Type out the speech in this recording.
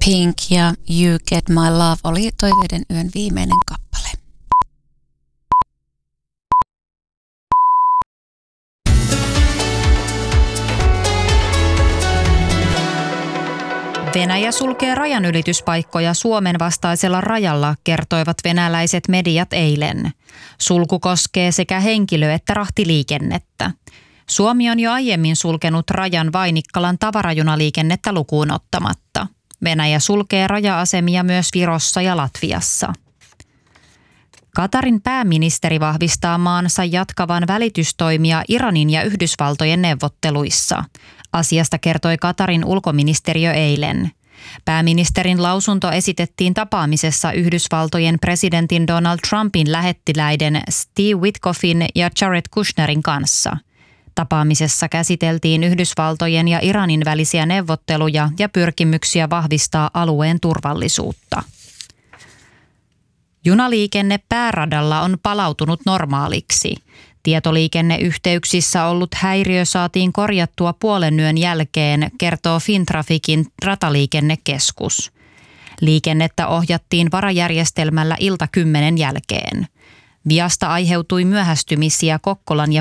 Pink ja You Get My Love oli Toiveiden yön viimeinen kappale. Venäjä sulkee rajanylityspaikkoja Suomen vastaisella rajalla, kertoivat venäläiset mediat eilen. Sulku koskee sekä henkilö- että rahtiliikennettä. Suomi on jo aiemmin sulkenut rajan Vainikkalan tavarajunaliikennettä lukuun ottamatta. Venäjä sulkee raja-asemia myös Virossa ja Latviassa. Katarin pääministeri vahvistaa maansa jatkavan välitystoimia Iranin ja Yhdysvaltojen neuvotteluissa. Asiasta kertoi Katarin ulkoministeriö eilen. Pääministerin lausunto esitettiin tapaamisessa Yhdysvaltojen presidentin Donald Trumpin lähettiläiden Steve Witkoffin ja Jared Kushnerin kanssa. Tapaamisessa käsiteltiin Yhdysvaltojen ja Iranin välisiä neuvotteluja ja pyrkimyksiä vahvistaa alueen turvallisuutta. Junaliikenne pääradalla on palautunut normaaliksi. Tietoliikenneyhteyksissä ollut häiriö saatiin korjattua puolen yön jälkeen, kertoo Fintraficin rataliikennekeskus. Liikennettä ohjattiin varajärjestelmällä ilta 10 jälkeen. Viasta aiheutui myöhästymisiä Kokkolan ja